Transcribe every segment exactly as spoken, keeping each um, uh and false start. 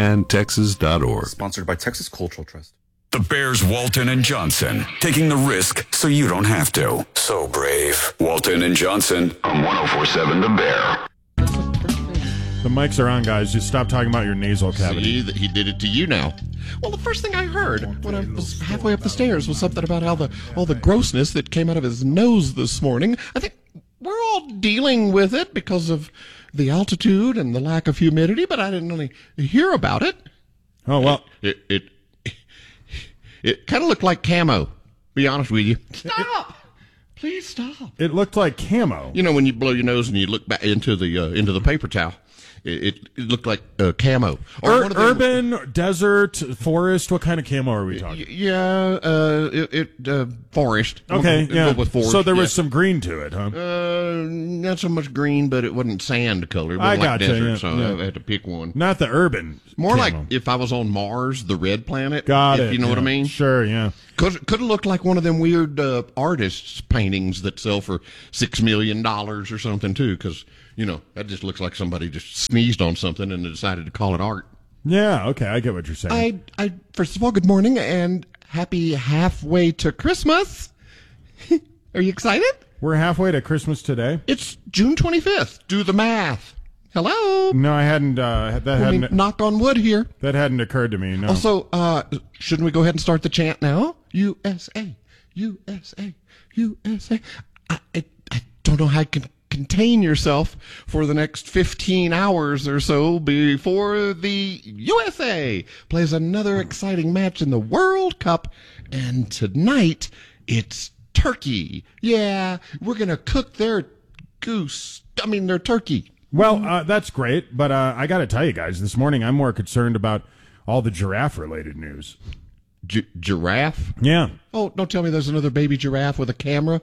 and texas dot org. Sponsored by Texas Cultural Trust. The Bears, Walton and Johnson, taking the risk so you don't have to. So brave. Walton and Johnson on one oh four point seven The Bear. The mics are on, guys. Just stop talking about your nasal cavity. See, that he did it to you now. Well, the first thing I heard when I was halfway up the stairs was something about how the all the grossness that came out of his nose this morning. I think we're all dealing with it because of the altitude and the lack of humidity, but I didn't really hear about it. Oh, well. It it it, it kind of looked like camo, be honest with you. Stop! Please stop. It looked like camo. You know when you blow your nose and you look back into the uh, into the paper towel? It, it, it looked like uh, camo. Or Ur- one of them- urban, desert, forest. What kind of camo are we talking? Y- Yeah, uh, it, it uh, forest. Okay, We'll yeah. go with forest, So there was yeah. some green to it, huh? Uh, not so much green, but it wasn't sand color. It I wasn't like gotcha, desert, yeah, so yeah. I had to pick one. Not the urban. More camo. like if I was on Mars, the red planet. Got if it. You know what I yeah. mean? Sure, yeah. Could could have looked like one of them weird uh, artists' paintings that sell for six million dollars or something too, because you know that just looks like somebody just sneezed on something and decided to call it art. Yeah, okay, I get what you're saying. I, I first of all, good morning and happy halfway to Christmas. Are you excited? We're halfway to Christmas today. It's June twenty-fifth. Do the math. Hello. No, I hadn't. Uh, that Let me hadn't. knock on wood here. That hadn't occurred to me. No. Also, uh, shouldn't we go ahead and start the chant now? U S A, U S A, U S A. I, I, I don't know how you can contain yourself for the next fifteen hours or so before the U S A plays another exciting match in the World Cup. And tonight, it's turkey. Yeah, we're going to cook their goose. I mean, their turkey. Well, uh, that's great, but uh, I got to tell you guys, this morning I'm more concerned about all the giraffe-related news. Gi- giraffe? Yeah. Oh, don't tell me there's another baby giraffe with a camera.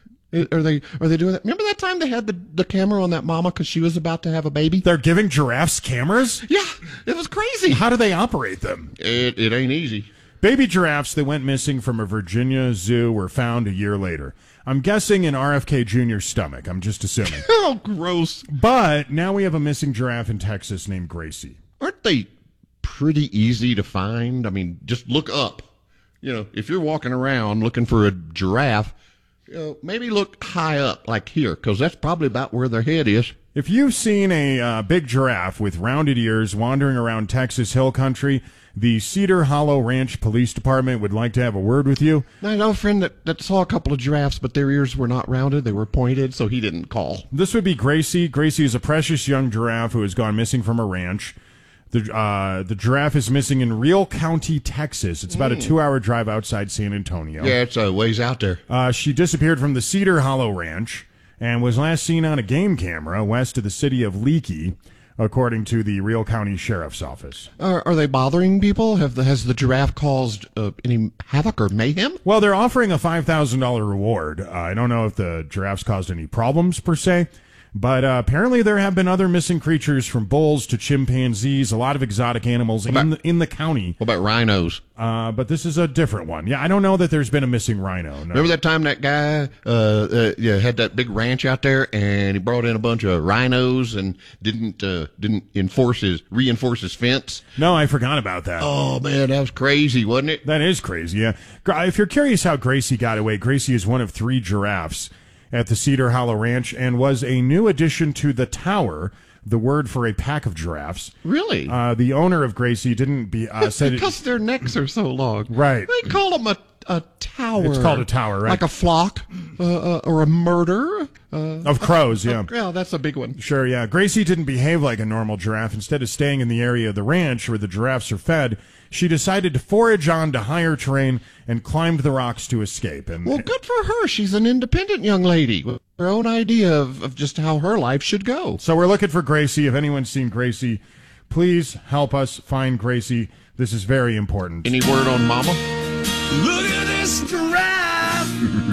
Are they are they doing that? Remember that time they had the, the camera on that mama because she was about to have a baby? They're giving giraffes cameras? Yeah, it was crazy. How do they operate them? It, it ain't easy. Baby giraffes that went missing from a Virginia zoo were found a year later. I'm guessing in R F K Junior's stomach. I'm just assuming. Oh, gross. But now we have a missing giraffe in Texas named Gracie. Aren't they pretty easy to find? I mean, just look up. You know, if you're walking around looking for a giraffe, you know, maybe look high up, like here, because that's probably about where their head is. If you've seen a uh, big giraffe with rounded ears wandering around Texas hill country, the Cedar Hollow Ranch Police Department would like to have a word with you. I know a friend that, that saw a couple of giraffes, but their ears were not rounded. They were pointed, so he didn't call. This would be Gracie. Gracie is a precious young giraffe who has gone missing from a ranch. The uh, the giraffe is missing in Real County, Texas. It's about a two-hour drive outside San Antonio. Yeah, it's a ways out there. Uh, she disappeared from the Cedar Hollow Ranch and was last seen on a game camera west of the city of Leakey, according to the Real County Sheriff's Office. Are, are they bothering people? Have the, has the giraffe caused uh, any havoc or mayhem? Well, they're offering a five thousand dollars reward. Uh, I don't know if the giraffes caused any problems, per se, but uh, apparently there have been other missing creatures, from bulls to chimpanzees, a lot of exotic animals about, in, the, in the county. What about rhinos? Uh, but this is a different one. Yeah, I don't know that there's been a missing rhino. No. Remember that time that guy uh, uh, yeah, had that big ranch out there, and he brought in a bunch of rhinos and didn't uh, didn't enforce his reinforce his fence? No, I forgot about that. Oh man, that was crazy, wasn't it? That is crazy. Yeah. If you're curious how Gracie got away, Gracie is one of three giraffes at the Cedar Hollow Ranch and was a new addition to the tower, the word for a pack of giraffes. Really? Uh, the owner of Gracie didn't be uh, said because it, their necks are so long. Right. They call them a a tower. It's called a tower, right? Like a flock uh, uh, or a murder uh, of crows. Yeah. Uh, yeah, that's a big one. Sure. Yeah. Gracie didn't behave like a normal giraffe. Instead of staying in the area of the ranch where the giraffes are fed, she decided to forage on to higher terrain and climbed the rocks to escape. And well, good for her. She's an independent young lady with her own idea of, of just how her life should go. So we're looking for Gracie. If anyone's seen Gracie, please help us find Gracie. This is very important. Any word on Mama? Look at this giraffe.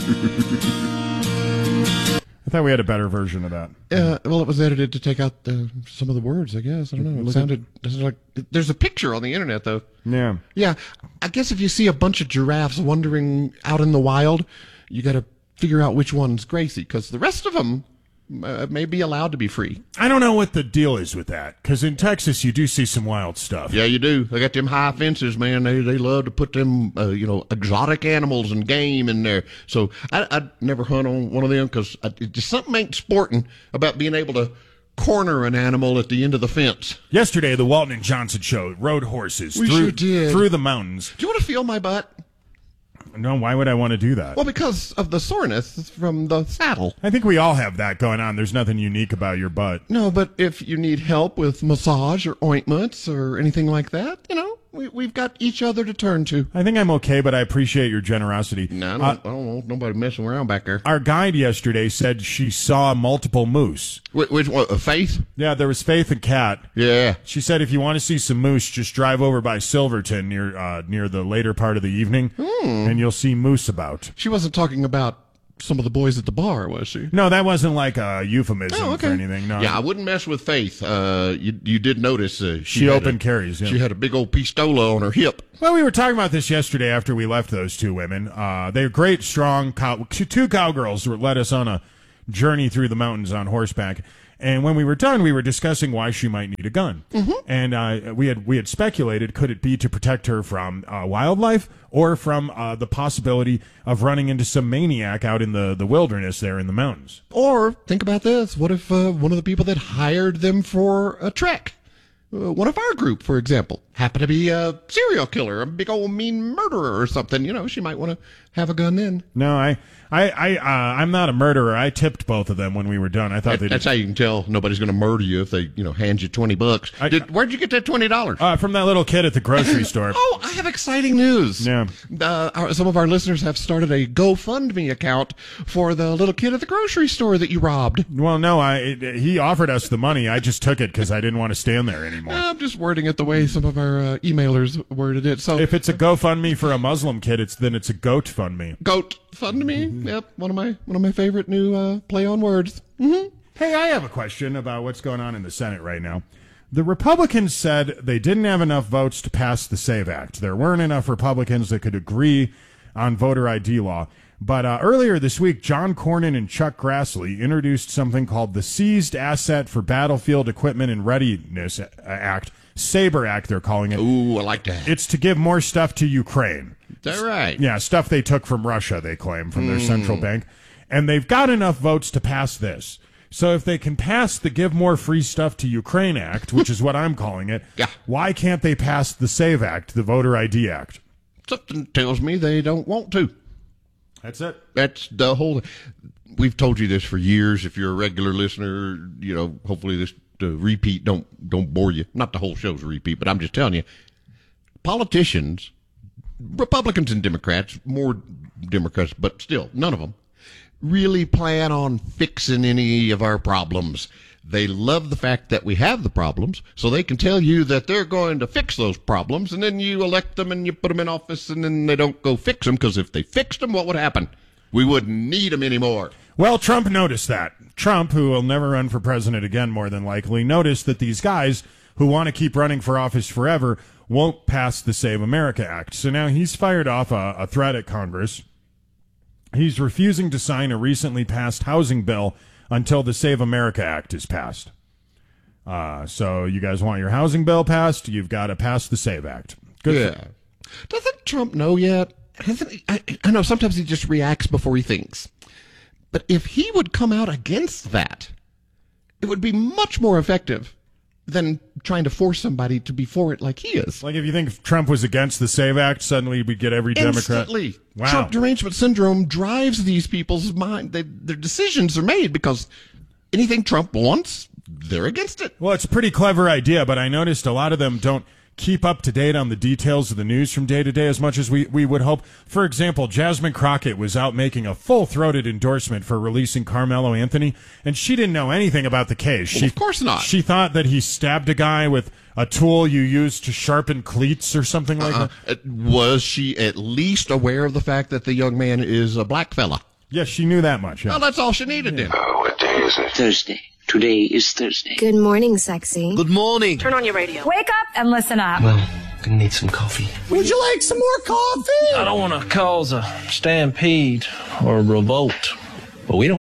I thought we had a better version of that. Uh, well, it was edited to take out uh, some of the words, I guess. I don't know. It sounded, it sounded like... There's a picture on the internet, though. Yeah. Yeah. I guess if you see a bunch of giraffes wandering out in the wild, you got to figure out which one's Gracie, because the rest of them, uh, may be allowed to be free. I don't know what the deal is with that, because in Texas you do see some wild stuff. Yeah, you do. They got them high fences, man. They they love to put them, uh, you know, exotic animals and game in there. So I, I'd never hunt on one of them because just something ain't sporting about being able to corner an animal at the end of the fence. Yesterday, the Walton and Johnson show rode horses We through, sure did. through the mountains. Do you want to feel my butt? No, why would I want to do that? Well, because of the soreness from the saddle. I think we all have that going on. There's nothing unique about your butt. No, but if you need help with massage or ointments or anything like that, you know, we, we've got each other to turn to. I think I'm okay, but I appreciate your generosity. No, I don't, Uh, I don't want nobody messing around back there. our guide yesterday said she saw multiple moose. Which, which one? Uh, Faith? Yeah, there was Faith and Kat. Yeah. She said if you want to see some moose, just drive over by Silverton near uh, near the later part of the evening, and you'll see moose about. She wasn't talking about some of the boys at the bar, was she? No, that wasn't like a euphemism Oh, okay. for anything. No. Yeah, I wouldn't mess with Faith. Uh, you you did notice uh, she, She had open a, carries, yeah. She had a big old pistola on her hip. Well, we were talking about this yesterday after we left those two women. Uh, they're great, strong cow- two cowgirls who led us on a journey through the mountains on horseback. And when we were done, we were discussing why she might need a gun. Mm-hmm. And uh, we had we had speculated, could it be to protect her from uh, wildlife or from uh, the possibility of running into some maniac out in the, the wilderness there in the mountains? Or think about this: what if uh, one of the people that hired them for a trek, uh, one of our group, for example, happened to be a serial killer, a big old mean murderer or something? You know, she might want to have a gun then. No, I, I, I, uh, I'm not a murderer. I tipped both of them when we were done. I thought That, they that's did. how you can tell nobody's going to murder you if they, you know, hand you twenty bucks. I- Did, where'd you get that twenty dollars? Uh, from that little kid at the grocery store. Oh, I have exciting news. Yeah. Uh, our, some of our listeners have started a GoFundMe account for the little kid at the grocery store that you robbed. Well, no, I it, he offered us the money. I just took it because I didn't want to stand there anymore. I'm just wording it the way some of our uh, emailers worded it. So, If it's a GoFundMe for a Muslim kid, it's then it's a goat fund me. Goat Fund Me. Yep, one of my one of my favorite new uh, play on words. Mm-hmm. Hey, I have a question about what's going on in the Senate right now. The Republicans said they didn't have enough votes to pass the SAVE Act. There weren't enough Republicans that could agree on voter I D law. But uh, earlier this week, John Cornyn and Chuck Grassley introduced something called the Seized Asset for Battlefield Equipment and Readiness Act, SABRE Act, they're calling it. Ooh, I like that. It's to give more stuff to Ukraine. Is that right? Yeah, stuff they took from Russia, they claim, from their central bank. And they've got enough votes to pass this. So if they can pass the Give More Free Stuff to Ukraine Act, which is what I'm calling it, Yeah. why can't they pass the SAVE Act, the Voter I D Act? Something tells me they don't want to. That's it. That's the whole. We've told you this for years. If you're a regular listener, you know, hopefully this uh, repeat don't don't bore you. Not the whole show's a repeat, but I'm just telling you, politicians, Republicans and Democrats, more Democrats, but still, none of them really plan on fixing any of our problems. They love the fact that we have the problems, so they can tell you that they're going to fix those problems, and then you elect them and you put them in office, and then they don't go fix them, because if they fixed them, what would happen? We wouldn't need them anymore. Well, Trump noticed that. Trump, who will never run for president again, more than likely, noticed that these guys who want to keep running for office forever won't pass the Save America Act. So now he's fired off a, a threat at Congress. He's refusing to sign a recently passed housing bill until the Save America Act is passed. Uh, so you guys want your housing bill passed? You've got to pass the SAVE Act. Good. Yeah. Doesn't Trump know yet? Hasn't he, I, I know sometimes he just reacts before he thinks. But if he would come out against that, it would be much more effective than trying to force somebody to be for it like he is. Like if you think Trump was against the SAVE Act, suddenly we'd get every Democrat. Instantly. Wow. Trump derangement syndrome drives these people's mind. They, their decisions are made because anything Trump wants, they're against it. Well, it's a pretty clever idea, but I noticed a lot of them don't keep up to date on the details of the news from day to day as much as we, we would hope. For example, Jasmine Crockett was out making a full-throated endorsement for releasing Carmelo Anthony, and she didn't know anything about the case. Well, she, of course not. She thought that he stabbed a guy with a tool you use to sharpen cleats or something like Uh, that. was she at least aware of the fact that the young man is a black fella? Yes, she knew that much. Yeah. Well, that's all she needed then. Oh, what day is it? Thursday. Today is Thursday. Good morning, sexy. Good morning. Turn on your radio. Wake up and listen up. Well, gonna need some coffee. Would you like some more coffee? I don't want to cause a stampede or a revolt, but we don't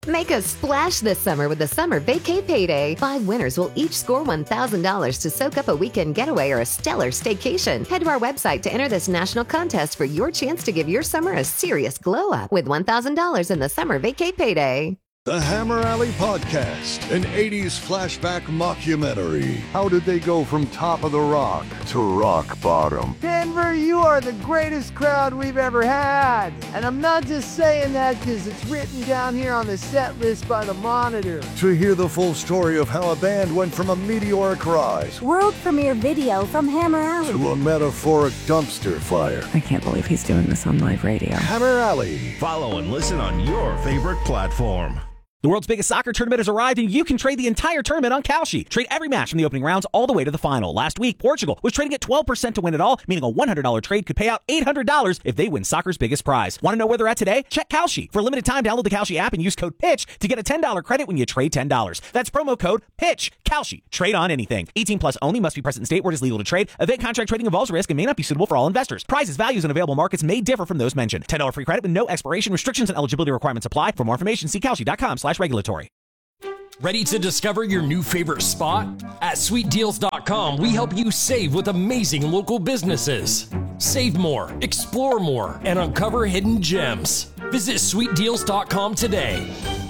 Make a splash this summer with the Summer Vacay Payday. Five winners will each score one thousand dollars to soak up a weekend getaway or a stellar staycation. Head to our website to enter this national contest for your chance to give your summer a serious glow up with one thousand dollars in the Summer Vacay Payday. The Hammer Alley Podcast, an eighties flashback mockumentary. How did they go from top of the rock to rock bottom? Denver, you are the greatest crowd we've ever had. And I'm not just saying that because it's written down here on the set list by the Monitor. To hear the full story of how a band went from a meteoric rise, world premiere video from Hammer Alley, to a metaphoric dumpster fire. I can't believe he's doing this on live radio. Hammer Alley. Follow and listen on your favorite platform. The world's biggest soccer tournament has arrived, and you can trade the entire tournament on Kalshi. Trade every match from the opening rounds all the way to the final. Last week, Portugal was trading at twelve percent to win it all, meaning a one hundred dollars trade could pay out eight hundred dollars if they win soccer's biggest prize. Want to know where they're at today? Check Kalshi. For a limited time, download the Kalshi app and use code PITCH to get a ten dollars credit when you trade ten dollars. That's promo code PITCH. Kalshi. Trade on anything. eighteen plus only. Must be present in state where it is legal to trade. Event contract trading involves risk and may not be suitable for all investors. Prizes, values, and available markets may differ from those mentioned. ten dollars free credit with no expiration. Restrictions and eligibility requirements apply. For more information, see kalshi.com slash regulatory. Ready to discover your new favorite spot? At sweet deals dot com, we help you save with amazing local businesses. Save more, explore more, and uncover hidden gems. Visit sweet deals dot com today.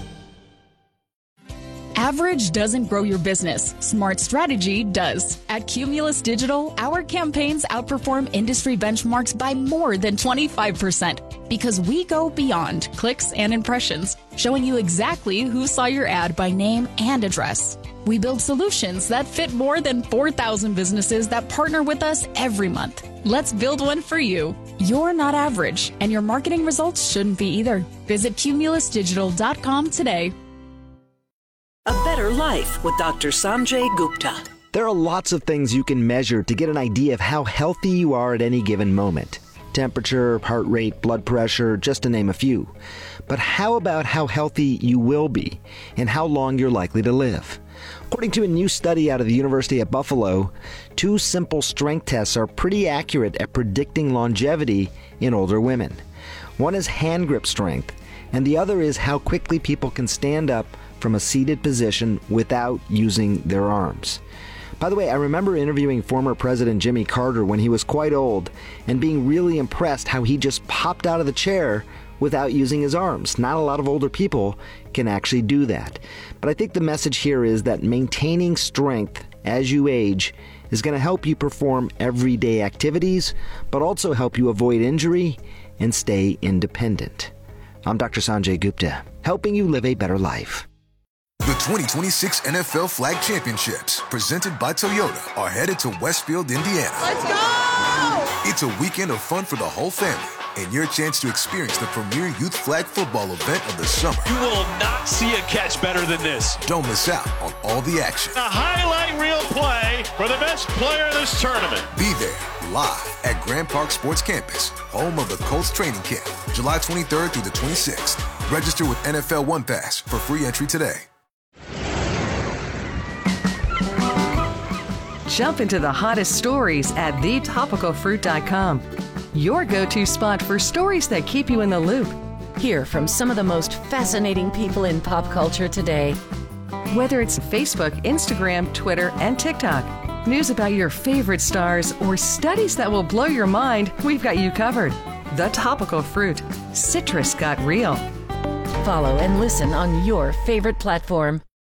Average doesn't grow your business. Smart strategy does. At Cumulus Digital, our campaigns outperform industry benchmarks by more than twenty-five percent because we go beyond clicks and impressions, showing you exactly who saw your ad by name and address. We build solutions that fit more than four thousand businesses that partner with us every month. Let's build one for you. You're not average, and your marketing results shouldn't be either. Visit cumulus digital dot com today. A Better Life with Doctor Sanjay Gupta. There are lots of things you can measure to get an idea of how healthy you are at any given moment. Temperature, heart rate, blood pressure, just to name a few. But how about how healthy you will be and how long you're likely to live? According to a new study out of the University at Buffalo, two simple strength tests are pretty accurate at predicting longevity in older women. One is hand grip strength, and the other is how quickly people can stand up from a seated position without using their arms. By the way, I remember interviewing former President Jimmy Carter when he was quite old and being really impressed how he just popped out of the chair without using his arms. Not a lot of older people can actually do that. But I think the message here is that maintaining strength as you age is going to help you perform everyday activities, but also help you avoid injury and stay independent. I'm Doctor Sanjay Gupta, helping you live a better life. The twenty twenty-six N F L Flag Championships, presented by Toyota, are headed to Westfield, Indiana. Let's go! It's a weekend of fun for the whole family and your chance to experience the premier youth flag football event of the summer. You will not see a catch better than this. Don't miss out on all the action. A highlight reel play for the best player in this tournament. Be there live at Grand Park Sports Campus, home of the Colts training camp, July twenty-third through the twenty-sixth. Register with N F L One Pass for free entry today. Jump into the hottest stories at the topical fruit dot com. Your go-to spot for stories that keep you in the loop. Hear from some of the most fascinating people in pop culture today. Whether it's Facebook, Instagram, Twitter, and TikTok, news about your favorite stars, or studies that will blow your mind, we've got you covered. The Topical Fruit. Citrus got real. Follow and listen on your favorite platform.